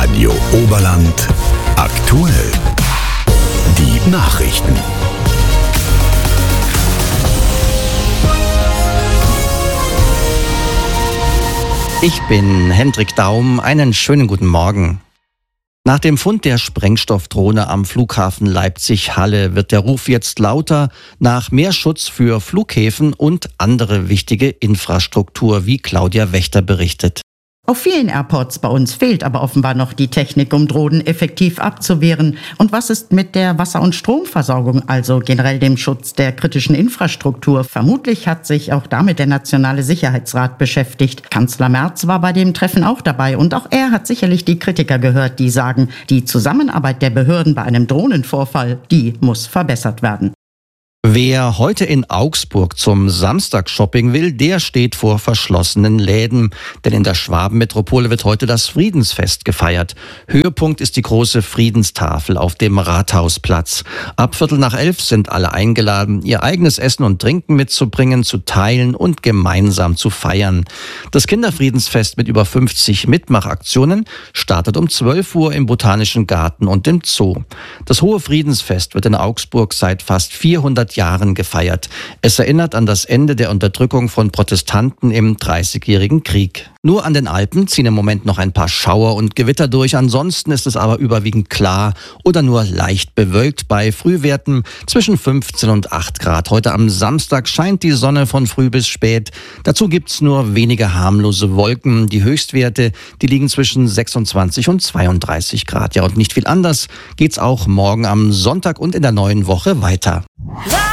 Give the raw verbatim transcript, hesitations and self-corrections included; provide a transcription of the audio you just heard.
Radio Oberland aktuell. Die Nachrichten. Ich bin Hendrik Daum. Einen schönen guten Morgen. Nach dem Fund der Sprengstoffdrohne am Flughafen Leipzig-Halle wird der Ruf jetzt lauter nach mehr Schutz für Flughäfen und andere wichtige Infrastruktur, wie Claudia Wächter berichtet. Auf vielen Airports bei uns fehlt aber offenbar noch die Technik, um Drohnen effektiv abzuwehren. Und was ist mit der Wasser- und Stromversorgung, also generell dem Schutz der kritischen Infrastruktur? Vermutlich hat sich auch damit der Nationale Sicherheitsrat beschäftigt. Kanzler Merz war bei dem Treffen auch dabei und auch er hat sicherlich die Kritiker gehört, die sagen, die Zusammenarbeit der Behörden bei einem Drohnenvorfall, die muss verbessert werden. Wer heute in Augsburg zum Samstagsshopping will, der steht vor verschlossenen Läden. Denn in der Schwabenmetropole wird heute das Friedensfest gefeiert. Höhepunkt ist die große Friedenstafel auf dem Rathausplatz. Ab Viertel nach elf sind alle eingeladen, ihr eigenes Essen und Trinken mitzubringen, zu teilen und gemeinsam zu feiern. Das Kinderfriedensfest mit über fünfzig Mitmachaktionen startet um zwölf Uhr im Botanischen Garten und im Zoo. Das Hohe Friedensfest wird in Augsburg seit fast vierhundert Jahren gefeiert. Es erinnert an das Ende der Unterdrückung von Protestanten im Dreißigjährigen Krieg. Nur an den Alpen ziehen im Moment noch ein paar Schauer und Gewitter durch. Ansonsten ist es aber überwiegend klar oder nur leicht bewölkt bei Frühwerten zwischen fünfzehn und acht Grad. Heute am Samstag scheint die Sonne von früh bis spät. Dazu gibt's nur wenige harmlose Wolken. Die Höchstwerte, die liegen zwischen sechsundzwanzig und zweiunddreißig Grad. Ja, und nicht viel anders geht's auch morgen am Sonntag und in der neuen Woche weiter.